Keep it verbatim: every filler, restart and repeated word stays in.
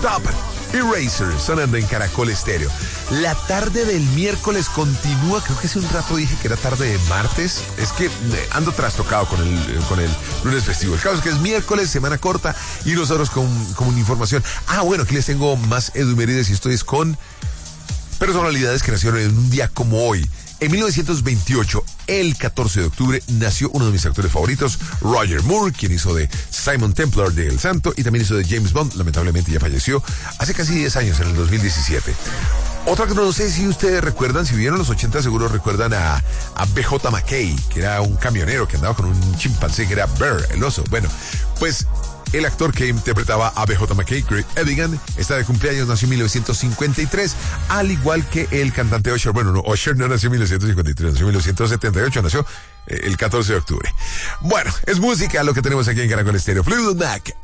Stop. Eraser, sonando en Caracol Estéreo. La tarde del miércoles continúa. Creo que hace un rato dije que era tarde de martes. Es que ando trastocado con el, con el lunes festivo. El caso es que es miércoles, semana corta, y nosotros con, con una información. Ah, bueno, aquí les tengo más edumérides y esto es con personalidades que nacieron en un día como hoy. En mil novecientos veintiocho, el catorce de octubre, nació uno de mis actores favoritos, Roger Moore, quien hizo de Simon Templar de El Santo y también hizo de James Bond. Lamentablemente ya falleció hace casi diez años, en el dos mil diecisiete. Otra que no sé si ustedes recuerdan, si vivieron los ochenta seguro recuerdan a, a B J McKay, que era un camionero que andaba con un chimpancé que era Bear, el oso. Bueno, pues el actor que interpretaba a B J McKay, Greg Evigan, está de cumpleaños, nació en mil novecientos cincuenta y tres, al igual que el cantante Usher. Bueno, no, Usher no nació en mil novecientos cincuenta y tres, nació en mil novecientos setenta y ocho, nació eh, el catorce de octubre. Bueno, es música lo que tenemos aquí en Caracol Estéreo. Fleetwood Mac.